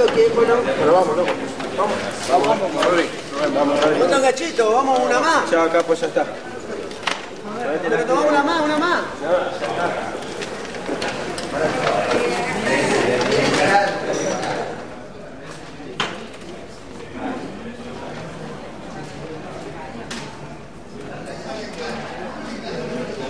gachito, que bueno. Pero vamos, loco. Vamos. No tan gachito, vamos una más. Ya acá pues ya está. Pero tomamos una más.